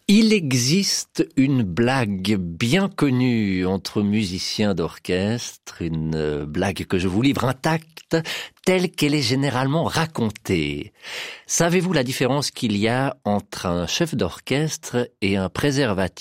Il existe une blague bien connue entre musiciens d'orchestre, une blague que je vous livre intacte, telle qu'elle est généralement racontée. Savez-vous la différence qu'il y a entre un chef d'orchestre et un préservatif ?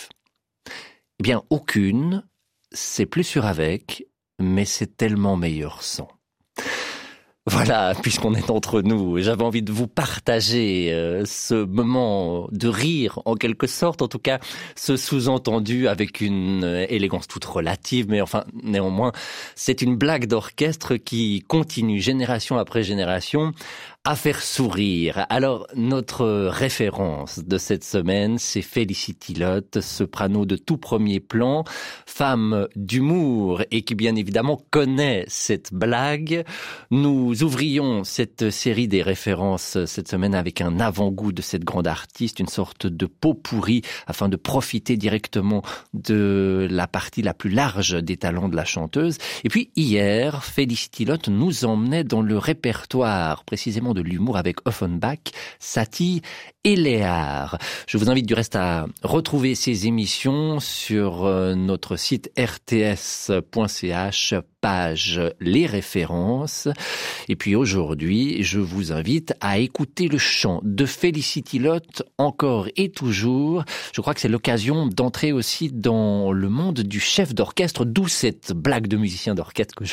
Eh bien, aucune, c'est plus sûr avec, mais c'est tellement meilleur sans. Voilà, puisqu'on est entre nous, j'avais envie de vous partager ce moment de rire, en quelque sorte, en tout cas, ce sous-entendu avec une élégance toute relative, mais enfin, néanmoins, c'est une blague d'orchestre qui continue génération après génération à faire sourire. Alors, notre référence de cette semaine, c'est Felicity Lott, soprano de tout premier plan, femme d'humour et qui bien évidemment connaît cette blague. Nous ouvrions cette série des références cette semaine avec un avant-goût de cette grande artiste, une sorte de pot pourri afin de profiter directement de la partie la plus large des talents de la chanteuse. Et puis hier, Felicity Lott nous emmenait dans le répertoire précisément de l'humour avec Offenbach, Satie et Léard. Je vous invite du reste à retrouver ces émissions sur notre site rts.ch, page Les références. Et puis aujourd'hui, je vous invite à écouter le chant de Felicity Lott encore et toujours. Je crois que c'est l'occasion d'entrer aussi dans le monde du chef d'orchestre, d'où cette blague de musicien d'orchestre que je